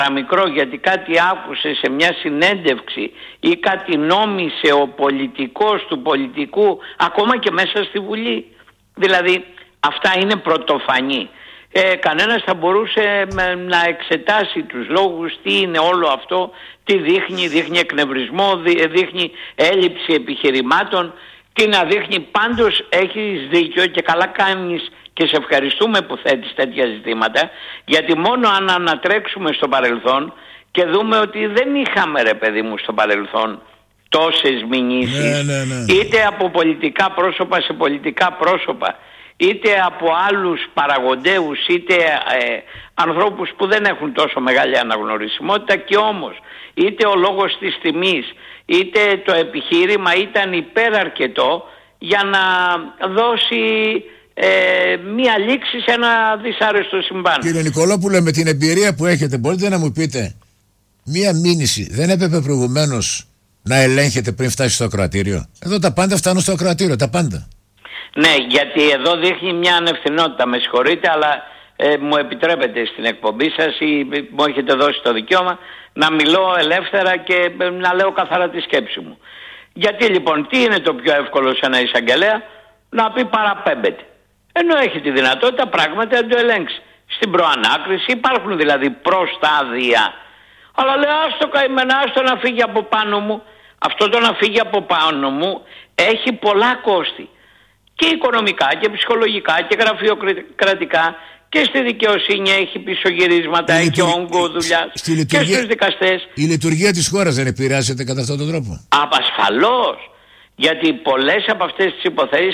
παραμικρό γιατί κάτι άκουσε σε μια συνέντευξη ή κάτι νόμισε ο πολιτικός του πολιτικού, ακόμα και μέσα στη Βουλή. Δηλαδή αυτά είναι πρωτοφανή. Κανένας θα μπορούσε να εξετάσει τους λόγους, τι είναι όλο αυτό, τι δείχνει εκνευρισμό, δείχνει έλλειψη επιχειρημάτων, τι να δείχνει. Πάντως έχεις δίκιο και καλά κάνεις και σε ευχαριστούμε που θέτεις τέτοια ζητήματα, γιατί μόνο αν ανατρέξουμε στο παρελθόν και δούμε ότι δεν είχαμε, ρε παιδί μου, στο παρελθόν τόσες μηνύσεις, είτε από πολιτικά πρόσωπα σε πολιτικά πρόσωπα, είτε από άλλους παραγοντέους, είτε ανθρώπους που δεν έχουν τόσο μεγάλη αναγνωρισιμότητα, και όμως είτε ο λόγος της τιμής είτε το επιχείρημα ήταν υπεραρκετό για να δώσει μία λήξη σε ένα δυσάρεστο συμβάν. Κύριε Νικολόπουλε, με την εμπειρία που έχετε, μπορείτε να μου πείτε, μία μήνυση δεν έπρεπε προηγουμένως να ελέγχεται πριν φτάσει στο ακροατήριο? Εδώ τα πάντα φτάνουν στο ακροατήριο, τα πάντα. Ναι, γιατί εδώ δείχνει μια ανευθυνότητα, με συγχωρείτε, αλλά μου επιτρέπετε στην εκπομπή σας ή μου έχετε δώσει το δικαίωμα να μιλώ ελεύθερα και να λέω καθαρά τη σκέψη μου. Γιατί λοιπόν, τι είναι το πιο εύκολο σε ένα εισαγγελέα? Να πει παραπέμπεται. Ενώ έχει τη δυνατότητα πράγματι να το ελέγξει. Στην προανάκριση υπάρχουν δηλαδή προστάδια. Αλλά λέει, άστο καημένα, άστο να φύγει από πάνω μου. Αυτό το να φύγει από πάνω μου έχει πολλά κόστη. Και οικονομικά και ψυχολογικά και γραφειοκρατικά, και στη δικαιοσύνη έχει πισωγυρίσματα, έχει όγκο δουλειά και στους δικαστές. Η λειτουργία της χώρας δεν επηρεάζεται κατά αυτόν τον τρόπο? Απασφαλώς. Γιατί πολλές από αυτές τις υποθέσεις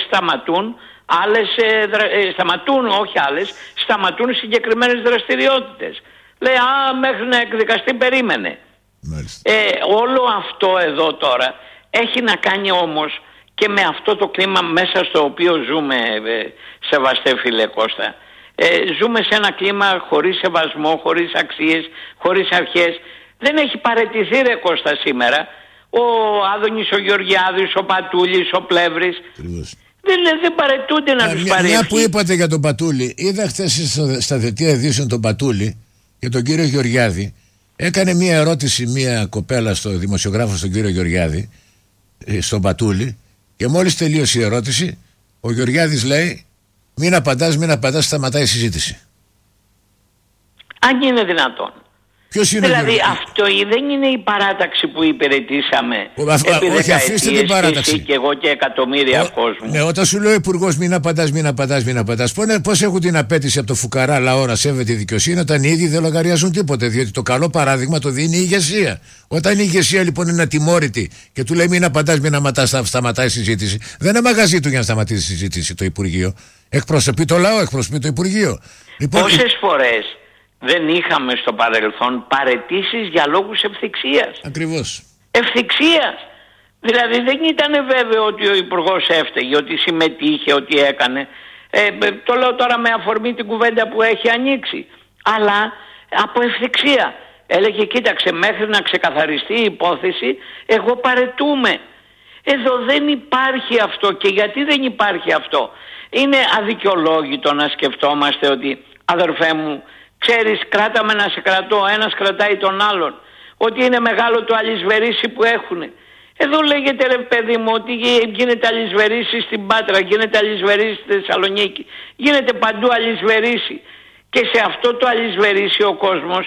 σταματούν συγκεκριμένες δραστηριότητες. Λέει, μέχρι να εκδικαστεί περίμενε. Όλο αυτό εδώ τώρα έχει να κάνει όμως και με αυτό το κλίμα μέσα στο οποίο ζούμε, σεβαστέ φίλε Κώστα. Ζούμε σε ένα κλίμα χωρίς σεβασμό, χωρίς αξίες, χωρίς αρχές. Δεν έχει παραιτηθεί, ρε Κώστα, σήμερα ο Άδωνης, ο Γεωργιάδης, ο Πατούλης, ο Πλεύρης. Δεν παραιτούνται να τους παρέχει. Μια που είπατε για τον Πατούλη, είδα χθες στα δελτία ειδήσεων τον Πατούλη και τον κύριο Γεωργιάδη. Έκανε μια ερώτηση μια κοπέλα στο δημοσιογράφο, στον κύριο Γεωργιάδη, στον Πατούλη, και μόλις τελείωσε η ερώτηση, ο Γεωργιάδης λέει, μην απαντάς, σταματάει η συζήτηση. Αν είναι δυνατόν. Ποιος είναι? Δηλαδή αυτό δεν είναι η παράταξη που υπηρετήσαμε επί δεκαετίες, και εγώ και εκατομμύρια κόσμου. Ναι, όταν σου λέει ο υπουργός μην απαντάς, πώς έχουν την απέτηση από το φουκαρά λαό να σέβεται η δικαιοσύνη, όταν οι ίδιοι δεν λογαριάζουν τίποτε? Διότι το καλό παράδειγμα το δίνει η ηγεσία. Όταν η ηγεσία λοιπόν είναι ατιμόρυτη και του λέει μην απαντάς, σταματάει η συζήτηση, δεν είναι μαγαζί του για να σταματήσει η συζήτηση το Υπουργείο. Εκπροσωπεί το λαό, εκπροσωπεί το Υπουργείο. Λοιπόν, πόσες φορές δεν είχαμε στο παρελθόν παραιτήσεις για λόγους ευθυξίας? Ακριβώς. Ευθυξίας. Δηλαδή δεν ήταν βέβαιο ότι ο υπουργός έφταιγε, ότι συμμετείχε, ότι έκανε. Το λέω τώρα με αφορμή την κουβέντα που έχει ανοίξει. Αλλά από ευθυξία. Έλεγε, κοίταξε, μέχρι να ξεκαθαριστεί η υπόθεση εγώ παραιτούμε. Εδώ δεν υπάρχει αυτό. Και γιατί δεν υπάρχει αυτό? Είναι αδικαιολόγητο να σκεφτόμαστε ότι, αδερφέ μου, ξέρεις, κράταμε να σε κρατώ, ένας κρατάει τον άλλον, ότι είναι μεγάλο το αλυσβερίσι που έχουν. Εδώ λέγεται, ρε παιδί μου, ότι γίνεται αλυσβερίσι στην Πάτρα, γίνεται αλυσβερίσι στη Θεσσαλονίκη, γίνεται παντού αλυσβερίσι. Και σε αυτό το αλυσβερίσι ο κόσμος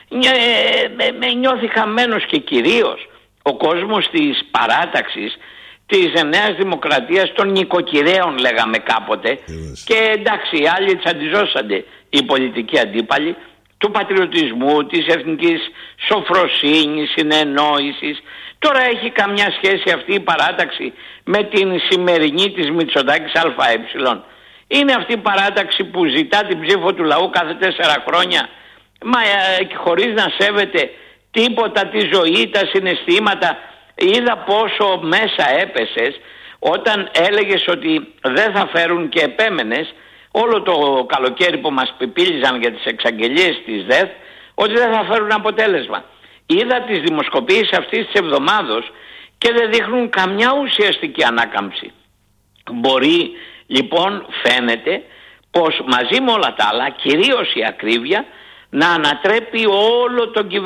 νιώθει χαμένος, και κυρίως ο κόσμος της παράταξης, της Νέας Δημοκρατίας, των νοικοκυρέων λέγαμε κάποτε, και εντάξει, οι άλλοι τσαντιζώσανται, οι πολιτικοί αντίπαλοι, του πατριωτισμού, της εθνικής σοφροσύνης, συνεννόησης. Τώρα έχει καμιά σχέση αυτή η παράταξη με την σημερινή της Μητσοτάκης ΑΕ? Είναι αυτή η παράταξη που ζητά την ψήφο του λαού κάθε 4 χρόνια, μα χωρίς να σέβεται τίποτα, τη ζωή, τα συναισθήματα. Είδα πόσο μέσα έπεσες όταν έλεγες ότι δεν θα φέρουν, και επέμενες όλο το καλοκαίρι που μας πιπίλιζαν για τις εξαγγελίες της ΔΕΘ, ότι δεν θα φέρουν αποτέλεσμα. Είδα τις δημοσκοπήσεις αυτής της εβδομάδος και δεν δείχνουν καμιά ουσιαστική ανάκαμψη. Μπορεί λοιπόν, φαίνεται πως μαζί με όλα τα άλλα, κυρίως η ακρίβεια, να ανατρέπει όλο τον κυβερνητικό